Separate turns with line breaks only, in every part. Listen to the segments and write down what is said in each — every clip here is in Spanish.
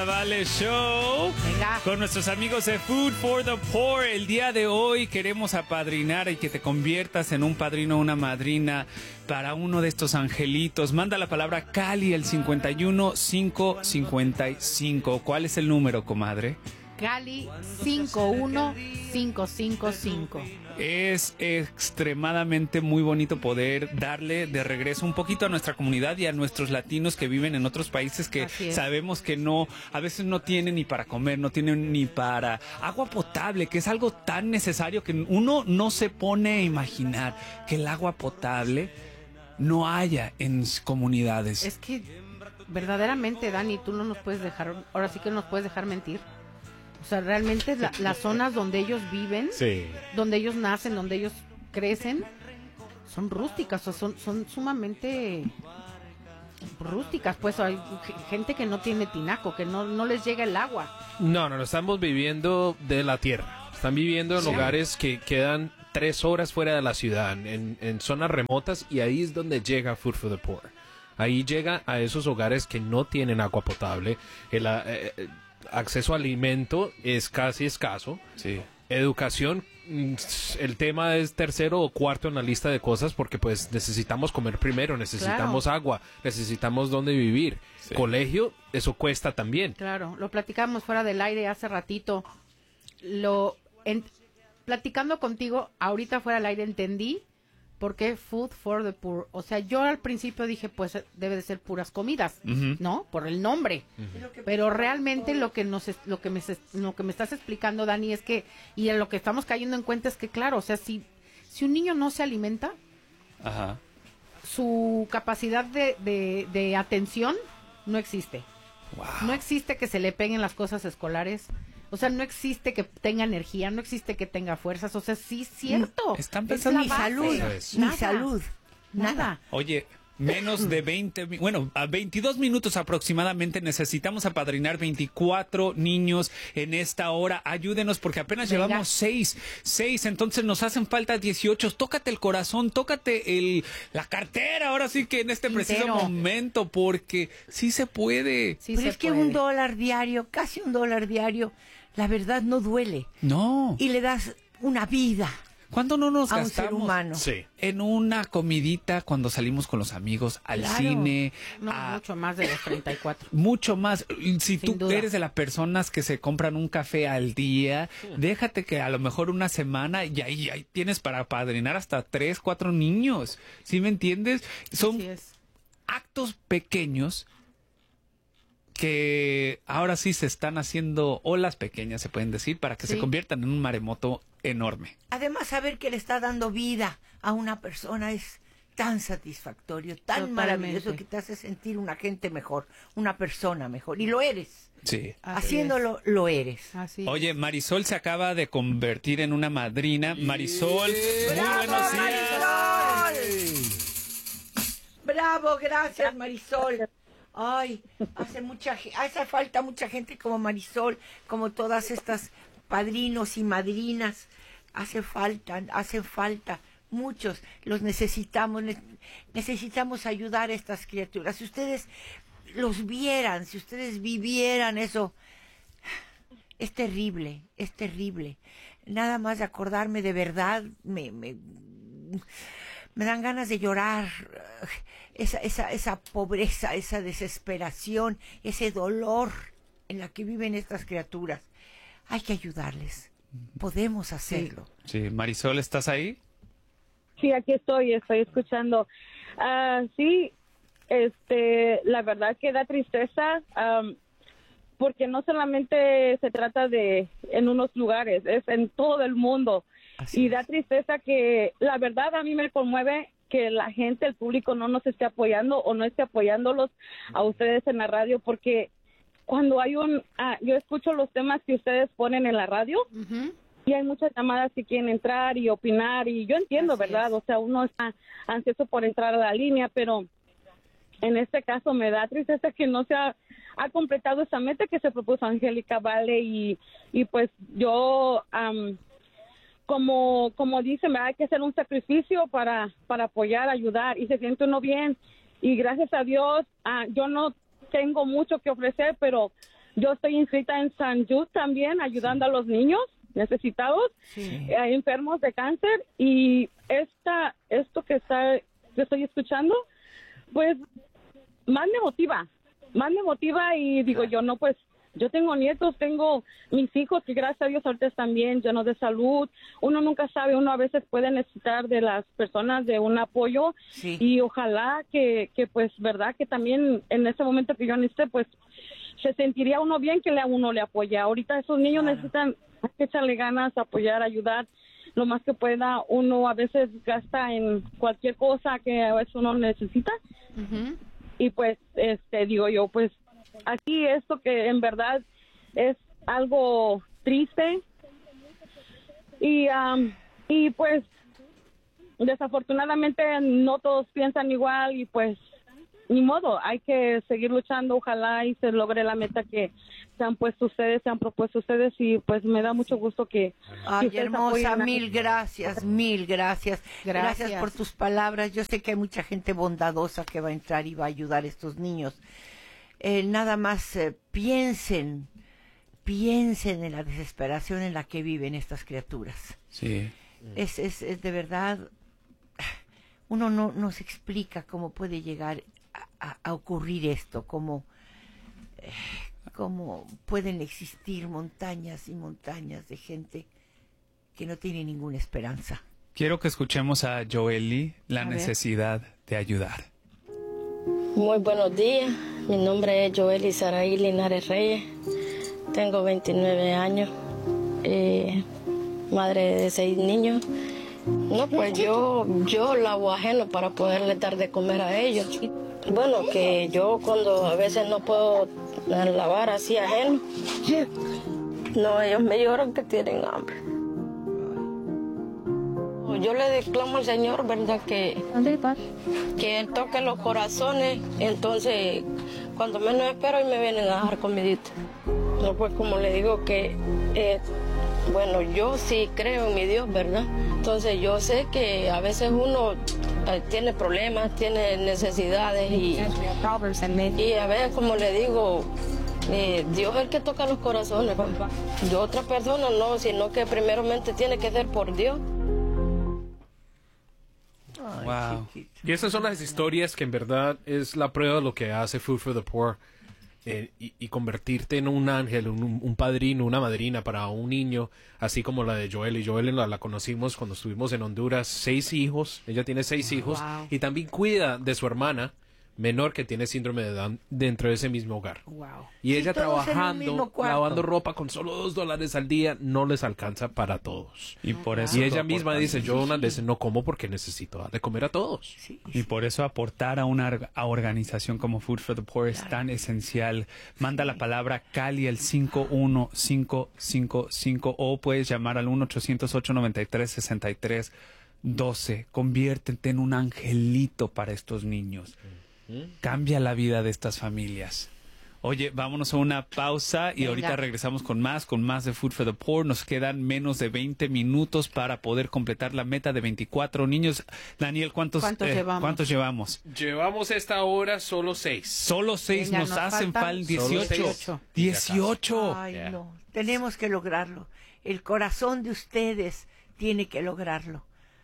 Vale Show.
Venga.
Con nuestros amigos de Food for the Poor. El día de hoy queremos apadrinar y que te conviertas en un padrino o una madrina para uno de estos angelitos. Manda la palabra Cali al 51555. ¿Cuál es el número, comadre?
Cali 51555.
Es extremadamente muy bonito poder darle de regreso un poquito a nuestra comunidad y a nuestros latinos que viven en otros países que sabemos que no, a veces no tienen ni para comer, no tienen ni para agua potable, que es algo tan necesario que uno no se pone a imaginar que el agua potable no haya en comunidades.
Es que verdaderamente, Dani, tú no nos puedes dejar, ahora sí que no nos puedes dejar mentir. O sea, realmente las zonas donde ellos viven, donde ellos nacen, donde ellos crecen, son rústicas, o son sumamente rústicas. Pues hay gente que no tiene tinaco, que no les llega el agua.
No, estamos viviendo de la tierra. Están viviendo en lugares que quedan 3 horas fuera de la ciudad, en zonas remotas, y ahí es donde llega Food for the Poor. Ahí llega a esos hogares que no tienen agua potable. Acceso a alimento es casi escaso.
Sí.
Educación, el tema es tercero o cuarto en la lista de cosas, porque pues necesitamos comer primero, necesitamos agua, necesitamos dónde vivir. Sí. Colegio, eso cuesta también.
Claro, lo platicamos fuera del aire hace ratito. Platicando contigo, ahorita fuera del aire entendí por qué Food for the Poor. O sea, yo al principio dije, pues debe de ser puras comidas, ¿no? Por el nombre. Pero realmente lo que me estás explicando, Dani, es que, y en lo que estamos cayendo en cuenta es que, claro, o sea, si un niño no se alimenta, su capacidad de atención no existe. Wow. No existe que se le peguen las cosas escolares. O sea, no existe que tenga energía, no existe que tenga fuerzas. O sea, sí es cierto.
Están pensando
en
salud, ni salud, nada.
Oye, menos de 22 minutos aproximadamente necesitamos apadrinar 24 niños en esta hora. Ayúdenos porque apenas llevamos 6, entonces nos hacen falta 18. Tócate el corazón, tócate la cartera, ahora sí que en este preciso momento, porque sí se puede.
Sí, pero es que $1 diario, casi $1 diario, la verdad no duele.
No.
Y le das una vida.
¿Cuándo no nos
a
gastamos
un ser humano?
En una comidita cuando salimos con los amigos al cine?
No, mucho más de los 34.
Mucho más. Si
Sin
tú
duda.
eres de las personas que se compran un café al día, déjate que a lo mejor una semana y ahí tienes para padrinar hasta 3, 4 niños. ¿Sí me entiendes? Son actos pequeños que ahora sí se están haciendo olas pequeñas, se pueden decir, para que se conviertan en un maremoto enorme.
Además, saber que le está dando vida a una persona es tan satisfactorio, tan maravilloso, que te hace sentir una gente mejor, una persona mejor. Y lo eres.
Sí.
Haciéndolo, lo eres.
Así
Oye, Marisol se acaba de convertir en una madrina. Marisol, muy buenos días.
Marisol! ¡Bravo! Gracias, Marisol. Ay, hace falta mucha gente como Marisol, como todas estas padrinos y madrinas. Hacen falta muchos. Los necesitamos ayudar a estas criaturas. Si ustedes los vieran, si ustedes vivieran eso, es terrible. Nada más de acordarme, de verdad, me dan ganas de llorar. Esa pobreza, esa desesperación, ese dolor en la que viven estas criaturas. Hay que ayudarles. Podemos hacerlo.
Sí, Marisol, ¿estás ahí?
Sí, aquí estoy escuchando. Sí, la verdad que da tristeza, porque no solamente se trata de en unos lugares, es en todo el mundo. Y da tristeza que, la verdad, a mí me conmueve que la gente, el público, no nos esté apoyando o no esté apoyándolos a ustedes en la radio, porque cuando hay yo escucho los temas que ustedes ponen en la radio, y hay muchas llamadas que quieren entrar y opinar, y yo entiendo, ¿verdad? O sea, uno está ansioso por entrar a la línea, pero en este caso me da tristeza que no se ha completado esa meta que se propuso Angélica Vale, y pues yo, como dicen, hay que hacer un sacrificio para apoyar, ayudar, y se siente uno bien, y gracias a Dios, yo no tengo mucho que ofrecer, pero Yo estoy inscrita en San Jude también, ayudando a los niños necesitados, enfermos de cáncer, y esto que estoy escuchando, pues más me motiva y digo yo, no, pues yo tengo nietos, tengo mis hijos que gracias a Dios ahorita están bien, llenos de salud. Uno nunca sabe, uno a veces puede necesitar de las personas de un apoyo, y ojalá que pues verdad que también en ese momento que yo necesité, pues se sentiría uno bien que uno le apoya. Ahorita esos niños necesitan que echarle ganas, apoyar, ayudar lo más que pueda. Uno a veces gasta en cualquier cosa que a veces uno necesita. Y pues digo yo, pues aquí esto que en verdad es algo triste y pues desafortunadamente no todos piensan igual, y pues ni modo, hay que seguir luchando, ojalá y se logre la meta que se han propuesto ustedes, y pues me da mucho gusto que
hermosa, mil gracias por tus palabras. Yo sé que hay mucha gente bondadosa que va a entrar y va a ayudar a estos niños. Nada más piensen en la desesperación en la que viven estas criaturas.
Sí.
Es de verdad, uno no se explica cómo puede llegar a ocurrir esto, cómo pueden existir montañas y montañas de gente que no tiene ninguna esperanza.
Quiero que escuchemos a Joely, la necesidad de ayudar.
Muy buenos días, mi nombre es Joely Saraí Linares Reyes, tengo 29 años, madre de 6 niños. No, pues yo lavo ajeno para poderles dar de comer a ellos. Bueno, que yo cuando a veces no puedo lavar así ajeno, no, ellos me lloran que tienen hambre. Yo le declamo al Señor, ¿verdad? Que Él toque los corazones, entonces cuando menos espero y me vienen a dejar comidita. No, pues como le digo que, bueno, yo sí creo en mi Dios, ¿verdad? Entonces yo sé que a veces uno tiene problemas, tiene necesidades y a veces, como le digo, Dios es el que toca los corazones. Yo otra persona no, sino que primeramente tiene que ser por Dios.
Wow. Y esas son las historias que en verdad es la prueba de lo que hace Food for the Poor. Y convertirte en un ángel, un padrino, una madrina para un niño, así como la de Joely. Joely la conocimos cuando estuvimos en Honduras, 6 hijos, ella tiene 6 hijos, y también cuida de su hermana menor que tiene síndrome de Down dentro de ese mismo hogar. Y ella trabajando, lavando ropa con solo $2 al día, no les alcanza para todos.
Y por eso
ella misma dice, yo unas veces no como porque necesito darle comer a todos.
Y por eso aportar a una organización como Food for the Poor es tan esencial. Manda la palabra Cali al 51555 o puedes llamar al 1-800-893-6312. Conviértete en un angelito para estos niños. Cambia la vida de estas familias. Oye, vámonos a una pausa y ahorita regresamos con más de Food for the Poor. Nos quedan menos de 20 minutos para poder completar la meta de 24 niños. Daniel, ¿cuántos llevamos?
Llevamos esta hora solo 6.
Solo 6, nos hacen falta 18. 18.
Ay, no. Tenemos que lograrlo. El corazón de ustedes tiene que lograrlo.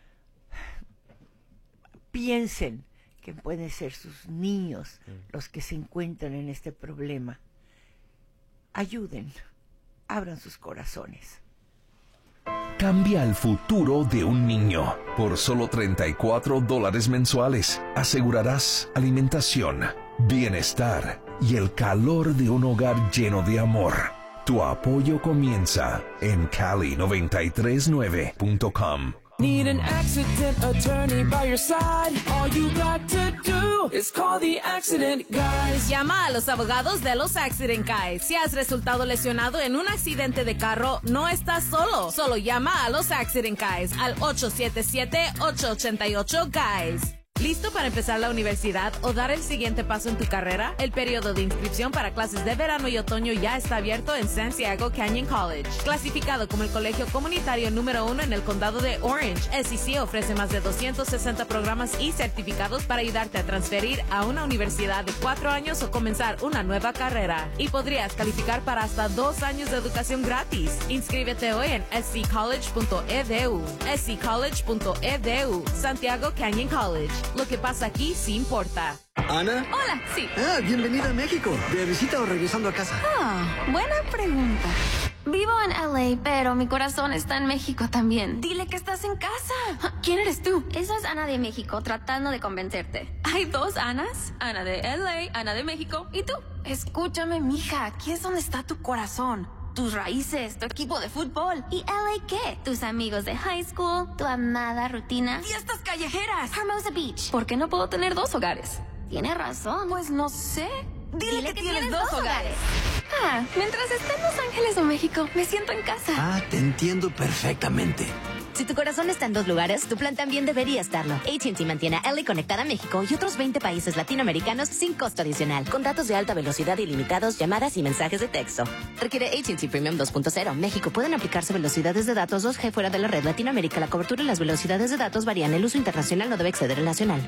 Piensen que pueden ser sus niños los que se encuentran en este problema. Ayuden, abran sus corazones.
Cambia el futuro de un niño. Por solo $34 mensuales, asegurarás alimentación, bienestar y el calor de un hogar lleno de amor. Tu apoyo comienza en Cali939.com.
Need an accident attorney by your side. All you got to do is call the Accident Guys.
Llama a los abogados de los Accident Guys. Si has resultado lesionado en un accidente de carro, no estás solo. Solo llama a los Accident Guys al 877-888-GUYS. ¿Listo para empezar la universidad o dar el siguiente paso en tu carrera? El periodo de inscripción para clases de verano y otoño ya está abierto en Santiago Canyon College. Clasificado como el colegio comunitario número 1 en el condado de Orange, SEC ofrece más de 260 programas y certificados para ayudarte a transferir a una universidad de 4 años o comenzar una nueva carrera. Y podrías calificar para hasta 2 años de educación gratis. Inscríbete hoy en sccollege.edu. sccollege.edu. Santiago Canyon College. Lo que pasa aquí sí importa.
¿Ana?
Hola, sí.
Bienvenida a México. ¿De visita o regresando a casa?
Buena pregunta. Vivo en LA, pero mi corazón está en México también. Dile que estás en casa. ¿Quién eres tú? Esa es Ana de México, tratando de convencerte. Hay 2 Anas, Ana de LA, Ana de México, ¿y tú? Escúchame, mija, aquí es donde está tu corazón. Tus raíces, tu equipo de fútbol. ¿Y LA qué? Tus amigos de high school, tu amada rutina. ¡Fiestas callejeras! Hermosa Beach. ¿Por qué no puedo tener 2 hogares? Tienes razón. Pues no sé. Dile que tienes 2 hogares. Mientras esté en Los Ángeles o México, me siento en casa.
Te entiendo perfectamente.
Si tu corazón está en 2 lugares, tu plan también debería estarlo. AT&T mantiene a LA conectada a México y otros 20 países latinoamericanos sin costo adicional, con datos de alta velocidad ilimitados, llamadas y mensajes de texto. Requiere AT&T Premium 2.0. México. Pueden aplicarse velocidades de datos 2G fuera de la red. Latinoamérica, la cobertura y las velocidades de datos varían. El uso internacional no debe exceder el nacional.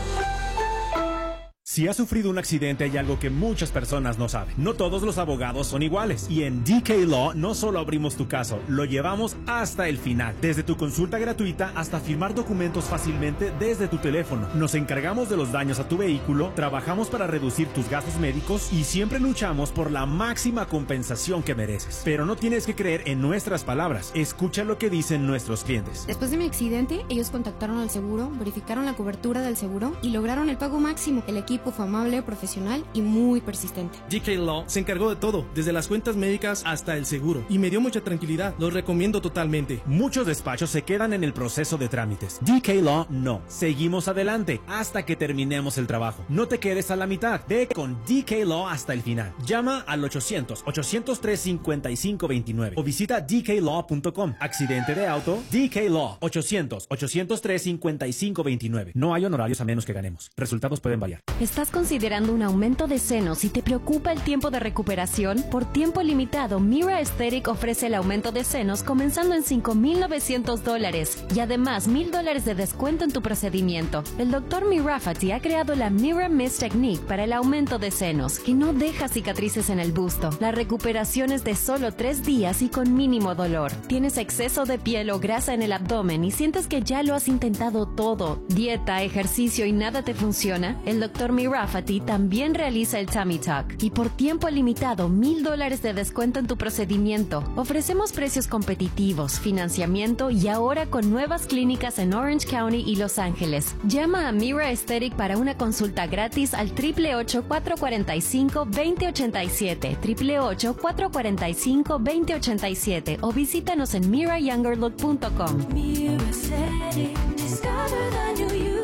Si has sufrido un accidente, hay algo que muchas personas no saben. No todos los abogados son iguales. Y en DK Law no solo abrimos tu caso, lo llevamos hasta el final. Desde tu consulta gratuita hasta firmar documentos fácilmente desde tu teléfono. Nos encargamos de los daños a tu vehículo, trabajamos para reducir tus gastos médicos y siempre luchamos por la máxima compensación que mereces. Pero no tienes que creer en nuestras palabras. Escucha lo que dicen nuestros clientes.
Después de mi accidente, ellos contactaron al seguro, verificaron la cobertura del seguro y lograron el pago máximo. El equipo fue amable, profesional y muy persistente.
DK Law se encargó de todo, desde las cuentas médicas hasta el seguro, y me dio mucha tranquilidad. Los recomiendo totalmente.
Muchos despachos se quedan en el proceso de trámites. DK Law no. Seguimos adelante hasta que terminemos el trabajo. No te quedes a la mitad. Ve con DK Law hasta el final. Llama al 800-803-5529 o visita dklaw.com. Accidente de auto, DK Law. 800-803-5529. No hay honorarios a menos que ganemos. Resultados pueden variar.
¿Estás considerando un aumento de senos y te preocupa el tiempo de recuperación? Por tiempo limitado, Mira Aesthetic ofrece el aumento de senos comenzando en $5,900 y además $1,000 de descuento en tu procedimiento. El Dr. Mirafati ha creado la Mira Mist Technique para el aumento de senos, que no deja cicatrices en el busto. La recuperación es de solo 3 días y con mínimo dolor. ¿Tienes exceso de piel o grasa en el abdomen y sientes que ya lo has intentado todo? ¿Dieta, ejercicio y nada te funciona? El Dr. Mirafati también realiza el Tummy Tuck y por tiempo limitado $1,000 de descuento en tu procedimiento. Ofrecemos precios competitivos, financiamiento y ahora con nuevas clínicas en Orange County y Los Ángeles. Llama a Mira Aesthetic para una consulta gratis al 888-445-2087, 888-445-2087 o visítanos en mirayoungerlook.com.
Mira Aesthetic, discover the new you.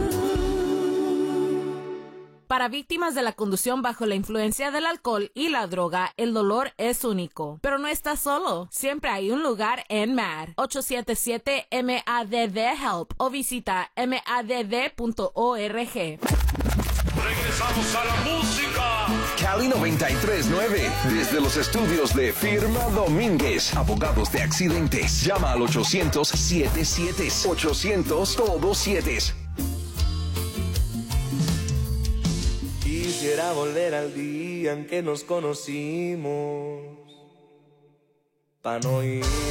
Para víctimas de la conducción bajo la influencia del alcohol y la droga, el dolor es único. Pero no estás solo. Siempre hay un lugar en MADD. 877-MADD-HELP o visita madd.org.
Regresamos a la música. Cali 93.9. Desde los estudios de Firma Domínguez. Abogados de accidentes. Llama al 800-77. 800 todos 7.
Quisiera volver al día en que nos conocimos, pa' no ir